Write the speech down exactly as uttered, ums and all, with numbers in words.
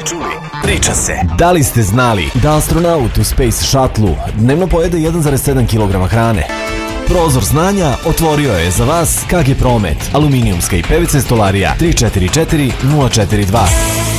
čuli, priča se. Da li ste znali da astronaut u Space Shuttle dnevno pojede jedan zarez sedam kilograma hrane? Prozor znanja otvorio je za vas K G Promet, aluminijumska i P V C stolarija tri četiri četiri nula četiri dva.